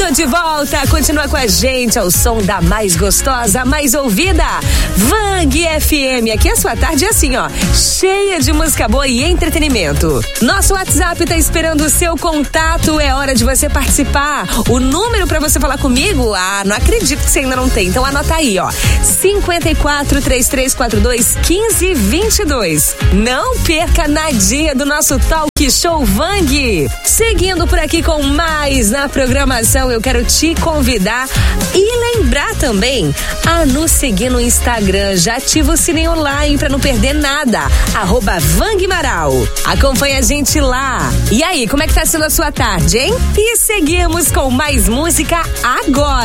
Tô de volta, continua com a gente ao som da mais gostosa, mais ouvida, Vang FM. Aqui a sua tarde é assim, ó, cheia de música boa e entretenimento. Nosso WhatsApp tá esperando o seu contato, é hora de você participar. O número pra você falar comigo, não acredito que você ainda não tem, então anota aí, ó, 54-3342-1522. Não perca nadinha do nosso Talk Show Vang. Seguindo por aqui com mais na programação, eu quero te convidar e lembrar também a nos seguir no Instagram. Já ativa o sininho online pra não perder nada. @Vangmaral. Acompanha a gente lá. E aí, como é que tá sendo a sua tarde, hein? E seguimos com mais música agora.